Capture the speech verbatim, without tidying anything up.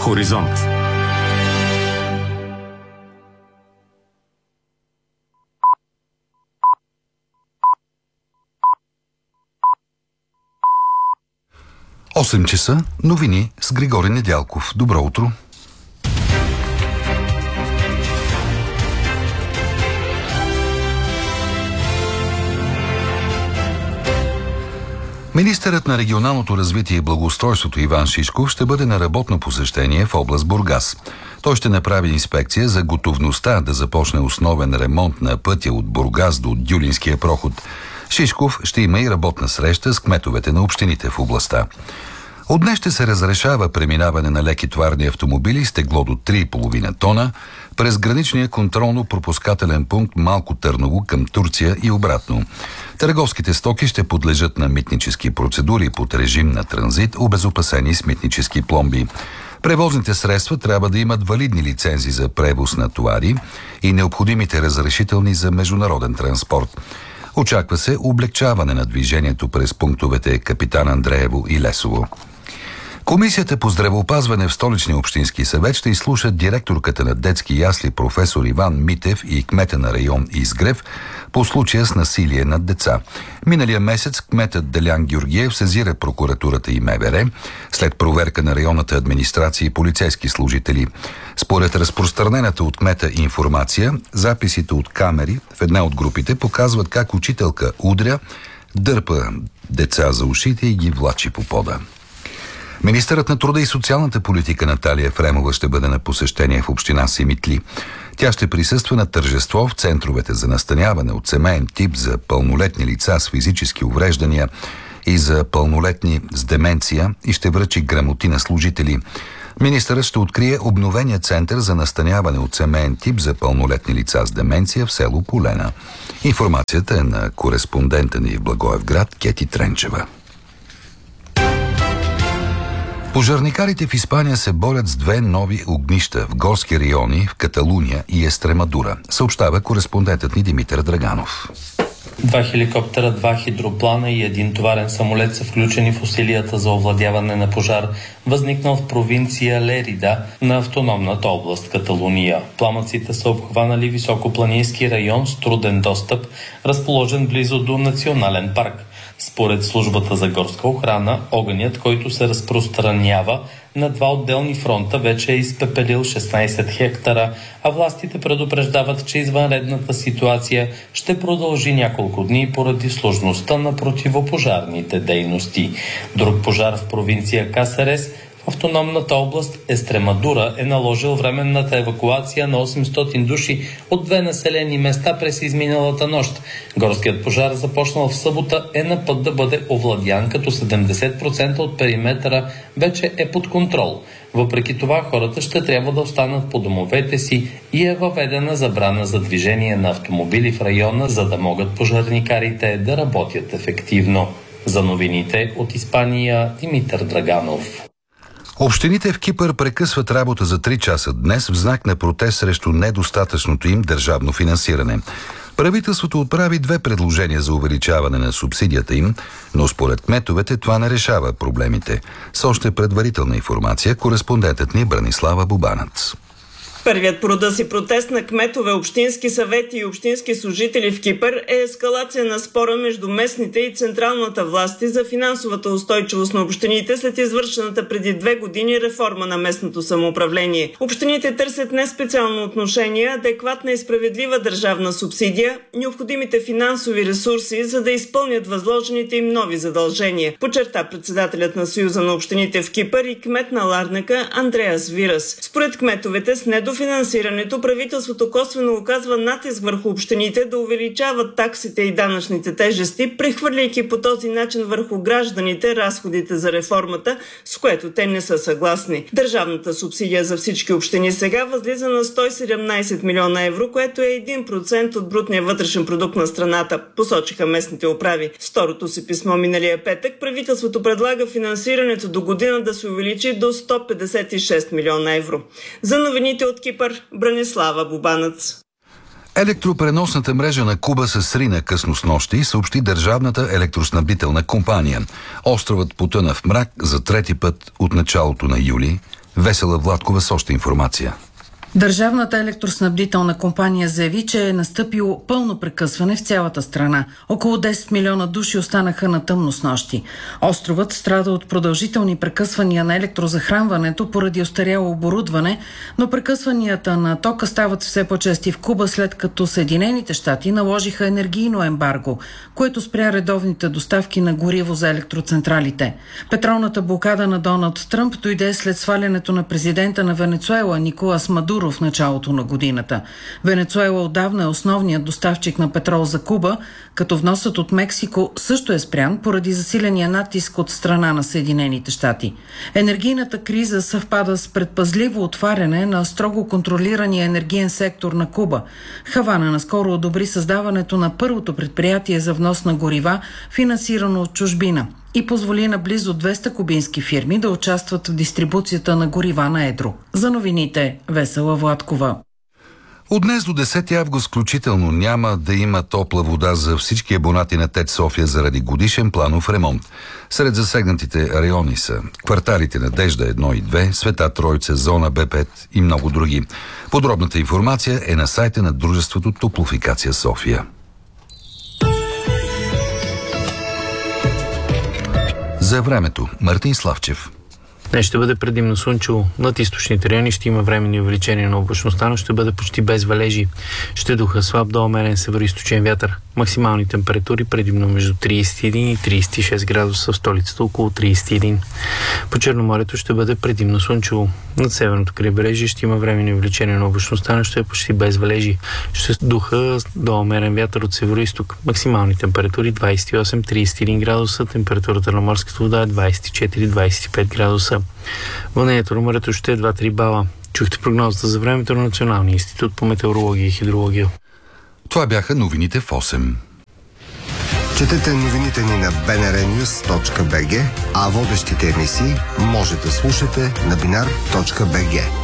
Хоризонт. осем часа, новини с Григорий Недялков. Добро утро! Министърът на регионалното развитие и благоустройството Иван Шишков ще бъде на работно посещение в област Бургас. Той ще направи инспекция за готовността да започне основен ремонт на пътя от Бургас до Дюлинския проход. Шишков ще има и работна среща с кметовете на общините в областта. От днес ще се разрешава преминаване на леки товарни автомобили с тегло до три и половина тона през граничния контролно-пропускателен пункт Малко Търново към Турция и обратно. Търговските стоки ще подлежат на митнически процедури под режим на транзит, обезопасени с митнически пломби. Превозните средства трябва да имат валидни лицензи за превоз на товари и необходимите разрешителни за международен транспорт. Очаква се облекчаване на движението през пунктовете Капитан Андреево и Лесово. Комисията по здравеопазване в Столичния общински съвет ще изслуша директорката на детски ясли професор Иван Митев и кмета на район Изгрев по случая с насилие над деца. Миналия месец кметът Делян Георгиев сезира прокуратурата и МВР след проверка на районната администрация и полицейски служители. Според разпространената от кмета информация, записите от камери в една от групите показват как учителка удря, дърпа деца за ушите и ги влачи по пода. Министърът на труда и социалната политика Наталия Ефремова ще бъде на посещение в община Симитли. Тя ще присъства на тържество в центровете за настаняване от семеен тип за пълнолетни лица с физически увреждания и за пълнолетни с деменция и ще връчи грамоти на служители. Министърът ще открие обновения център за настаняване от семеен тип за пълнолетни лица с деменция в село Полена. Информацията е на кореспондента ни в Благоевград Кети Тренчева. Пожарникарите в Испания се борят с две нови огнища в горски райони в Каталуния и Естремадура, съобщава кореспондентът ни Димитър Драганов. Два хеликоптера, два хидроплана и един товарен самолет са включени в усилията за овладяване на пожар, възникнал в провинция Лерида на автономната област Каталуния. Пламъците са обхванали високопланински район с труден достъп, разположен близо до национален парк. Според службата за горска охрана, огънят, който се разпространява на два отделни фронта, вече е изпепелил шестнайсет хектара, а властите предупреждават, че извънредната ситуация ще продължи няколко дни поради сложността на противопожарните дейности. Друг пожар в провинция Касерес, в автономната област Естремадура, е наложил временната евакуация на осемстотин души от две населени места през изминалата нощ. Горският пожар, започнал в събота, е на път да бъде овладян, като седемдесет процента от периметъра вече е под контрол. Въпреки това, хората ще трябва да останат по домовете си и е въведена забрана за движение на автомобили в района, за да могат пожарникарите да работят ефективно. За новините от Испания, Димитър Драганов. Общините в Кипър прекъсват работа за три часа днес в знак на протест срещу недостатъчното им държавно финансиране. Правителството отправи две предложения за увеличаване на субсидията им, но според кметовете това не решава проблемите. С още предварителна информация кореспондентът ни Бранислава Бубанац. Първият по рода си протест на кметове, общински съвети и общински служители в Кипър е ескалация на спора между местните и централната власти за финансовата устойчивост на общините след извършената преди две години реформа на местното самоуправление. Общините търсят не специално отношение, адекватна и справедлива държавна субсидия, необходимите финансови ресурси, за да изпълнят възложените им нови задължения, подчерта председателят на Съюза на общините в Кипър и кмет на Ларнака Андреас Вирас. Според кметовете, с недо финансирането, правителството косвено оказва натиск върху общините да увеличават таксите и данъчните тежести, прехвърляйки по този начин върху гражданите разходите за реформата, с което те не са съгласни. Държавната субсидия за всички общини сега възлиза на сто и седемнайсет милиона евро, което е един процент от брутния вътрешен продукт на страната, посочиха местните управи. С второто си писмо миналия петък правителството предлага финансирането до година да се увеличи до сто петдесет и шест милиона евро. За новините от Кипър, Бранислава Бубанац. Електропреносната мрежа на Куба се срина късно снощи, съобщи държавната електроснабдителна компания. Островът потъна в мрак за трети път от началото на юли Весела Владкова с още информация. Държавната електроснабдителна компания заяви, че е настъпило пълно прекъсване в цялата страна. Около десет милиона души останаха на тъмно с нощи. Островът страда от продължителни прекъсвания на електрозахранването поради остаряло оборудване, но прекъсванията на тока стават все по-чести в Куба, след като Съединените щати наложиха енергийно ембарго, което спря редовните доставки на гориво за електроцентралите. Петролната блокада на Доналд Тръмп дойде след свалянето на президента на Венецуела Николас Мадуро в началото на годината. Венецуела отдавна е основният доставчик на петрол за Куба, като вносът от Мексико също е спрян поради засиления натиск от страна на Съединените щати. Енергийната криза съвпада с предпазливо отваряне на строго контролирания енергиен сектор на Куба. Хавана наскоро одобри създаването на първото предприятие за внос на горива, финансирано от чужбина, и позволи на близо двеста кубински фирми да участват в дистрибуцията на горива на едро. За новините Весела Владкова. От днес до десети август включително няма да има топла вода за всички абонати на ТЕЦ София заради годишен планов ремонт. Сред засегнатите райони са кварталите Надежда едно и две, Света Троица, Зона Б пет и много други. Подробната информация е на сайта на дружеството Топлофикация София. За времето Мартин Славчев. Днес ще бъде предимно слънчево. Над източните райони ще има временни увеличения на облачността, но ще бъде почти без валежи. Ще духа слаб до умерен североизточен вятър. Максимални температури предимно между трийсет и един и трийсет и шест градуса, в столицата около трийсет и един. По Черноморието ще бъде предимно слънчево. Над северното крайбрежие ще има временни увеличения на облачността, но ще е почти без валежи. Ще духа до умерен вятър от североизток. Максимални температури двийсет и осем до трийсет и един градуса, температурата на морската вода е двийсет и четири до двийсет и пет градуса. Вълнението на морето ще е два-три бала. Чухте прогнозата за времето на Националния институт по метеорология и хидрология. Това бяха новините в осем. Четете новините ни на би ен ар нюз точка би джи, а водещите емисии може да слушате на бинар точка би джи.